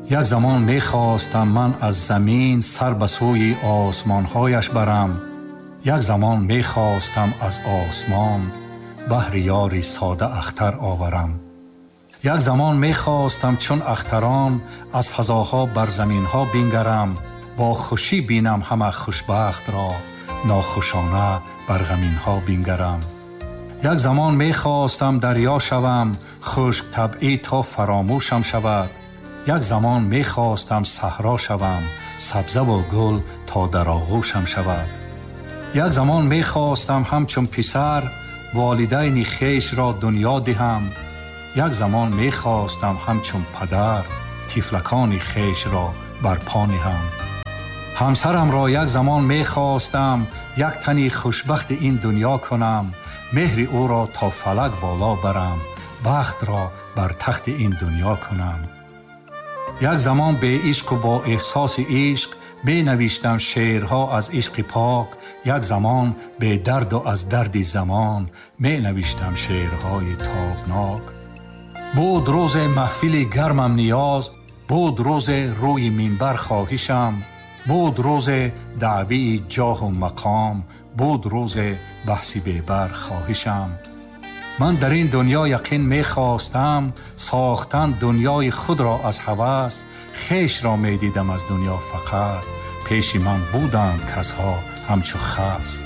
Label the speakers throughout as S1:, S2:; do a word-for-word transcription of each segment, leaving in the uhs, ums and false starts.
S1: یک زمان می خواستم من از زمین سر به سوی آسمانهایش برم. یک زمان می خواستم از آسمان بهر یاری ساده اختر آورم. یک زمان می خواستم چون اختران از فضاها بر زمینها بینگرم. با خوشی بینم همه خوشبخت را، ناخوشانه بر غمینها بینگرم. یک زمان می خواستم دریا شوم، خشک طبعی تا فراموشم شود. یک زمان می خواستم صحرا شوم، سبزه و گل تا در آغوشم شود. یک زمان می خواستم همچون پسر والدین خویش را دنیا دهم. یک زمان می خواستم همچون پدر طفلکان خویش را بر پا نهم. همسرم را یک زمان می خواستم یک تنی خوشبخت این دنیا کنم. مهر او را تا فلک بالا برم، بخت را بر تخت این دنیا کنم. یک زمان به عشق و با احساس عشق می نوشتم شعرها از عشق پاک. یک زمان به درد و از درد زمان می نوشتم شعرهای تابناک. بود روز محفل گرمم نیاز، بود روز روی منبر خواهشم. بود روز دعوی جاه و مقام، بود روز بحث بیبر خواهشم. من در این دنیا یقین می خواستم ساختن دنیای خود را از هوس. خیش را می دیدم از دنیا فقط، پیش من بودند کسها همچو خس.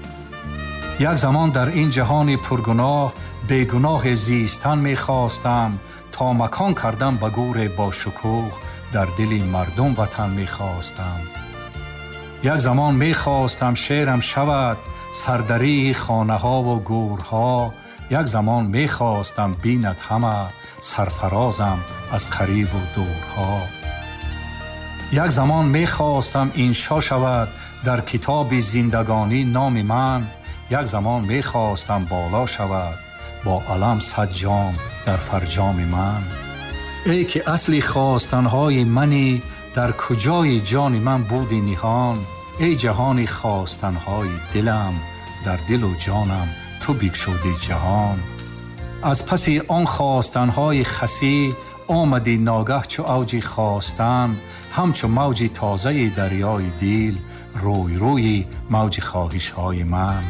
S1: یک زمان در این جهان پرگناه بیگناه زیستن می خواستم. تا مکان کردم به گور با شکوه، در دل مردم وطن می خواستم. یک زمان می خواستم شعرم شود سردری خانه ها و گورها. یک زمان می خواستم بیند همه سرفرازم از قریب و دورها. یک زمان می خواستم انشا شود در کتاب زندگانی نام من. یک زمان می خواستم بالا شود با علم صد جام در فرجام من. ای که اصلی خواستنهای منی، در کجای جان من بودی نهان. ای جهان خواستنهای دلم، در دل و جانم تو بگشودی جهان. از پس آن خواستنهای خسی آمدی ناگه چو اوج خواستن. همچو موج تازه دریای دل، روی روی موج خواهشهای من.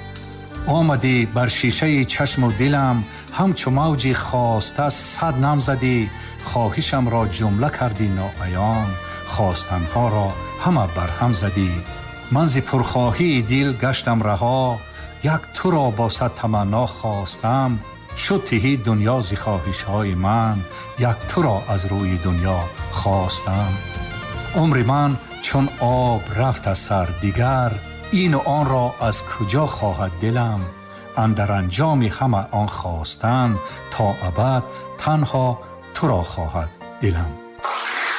S1: آمدی بر شیشه چشم و دلم، همچو موج خواسته صد نم زدی. خواهشم را جمله کردی ناعیان، خواستنها را همه برهم زدی. من ز پرخواهی دل گشتم رها، یک تو را با صد تمنا خواستم. شد تهی دنیا ز خواهشهای من، یک تو را از روی دنیا خواستم. عمر من چون آب رفت از سر دیگر، این و آن را از کجا خواهد دلم. اندر انجام همه آن خواستن، تا ابد تنها تو را خواهد دلم.